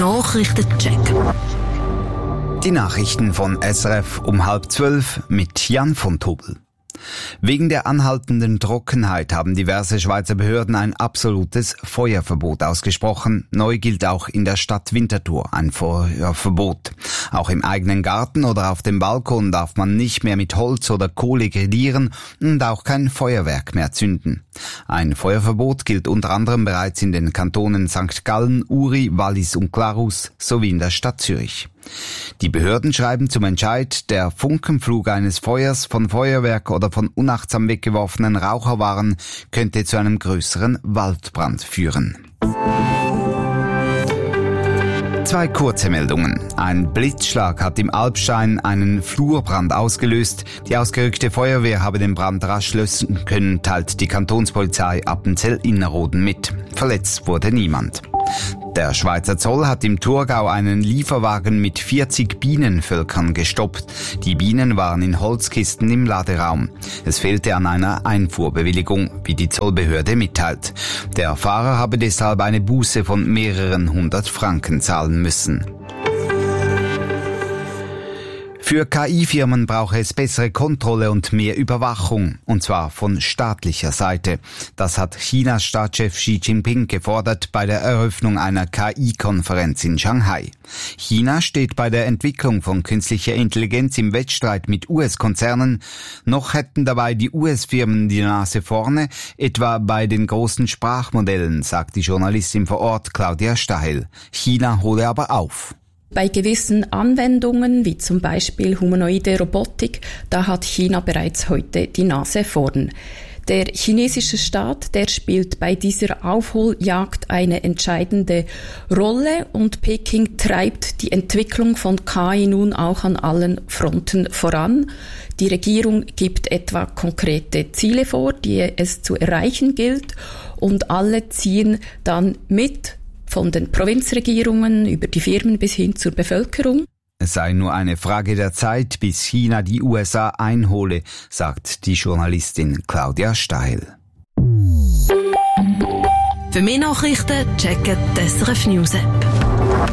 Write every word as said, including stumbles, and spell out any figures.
Nachrichtencheck. Die Nachrichten von S R F um halb zwölf mit Jan von Tobel. Wegen der anhaltenden Trockenheit haben diverse Schweizer Behörden ein absolutes Feuerverbot ausgesprochen. Neu gilt auch in der Stadt Winterthur ein Feuerverbot. Auch im eigenen Garten oder auf dem Balkon darf man nicht mehr mit Holz oder Kohle grillieren und auch kein Feuerwerk mehr zünden. Ein Feuerverbot gilt unter anderem bereits in den Kantonen Sankt Gallen, Uri, Wallis und Glarus sowie in der Stadt Zürich. Die Behörden schreiben zum Entscheid, der Funkenflug eines Feuers von Feuerwerk oder von unachtsam weggeworfenen Raucherwaren könnte zu einem größeren Waldbrand führen. Zwei kurze Meldungen. Ein Blitzschlag hat im Alpstein einen Flurbrand ausgelöst. Die ausgerückte Feuerwehr habe den Brand rasch lösen können, teilt die Kantonspolizei Appenzell-Innerrhoden mit. Verletzt wurde niemand. Der Schweizer Zoll hat im Thurgau einen Lieferwagen mit vierzig Bienenvölkern gestoppt. Die Bienen waren in Holzkisten im Laderaum. Es fehlte an einer Einfuhrbewilligung, wie die Zollbehörde mitteilt. Der Fahrer habe deshalb eine Buße von mehreren hundert Franken zahlen müssen. Für K I-Firmen brauche es bessere Kontrolle und mehr Überwachung, und zwar von staatlicher Seite. Das hat Chinas Staatschef Xi Jinping gefordert bei der Eröffnung einer K I-Konferenz in Shanghai. China steht bei der Entwicklung von künstlicher Intelligenz im Wettstreit mit U S-Konzernen. Noch hätten dabei die U S-Firmen die Nase vorne, etwa bei den großen Sprachmodellen, sagt die Journalistin vor Ort Claudia Stahel. China hole aber auf. Bei gewissen Anwendungen, wie zum Beispiel humanoide Robotik, da hat China bereits heute die Nase vorn. Der chinesische Staat, der spielt bei dieser Aufholjagd eine entscheidende Rolle und Peking treibt die Entwicklung von K I nun auch an allen Fronten voran. Die Regierung gibt etwa konkrete Ziele vor, die es zu erreichen gilt, und alle ziehen dann mit, von den Provinzregierungen über die Firmen bis hin zur Bevölkerung. Es sei nur eine Frage der Zeit, bis China die U S A einhole, sagt die Journalistin Claudia Stahel. Für mehr Nachrichten checken die S R F News App.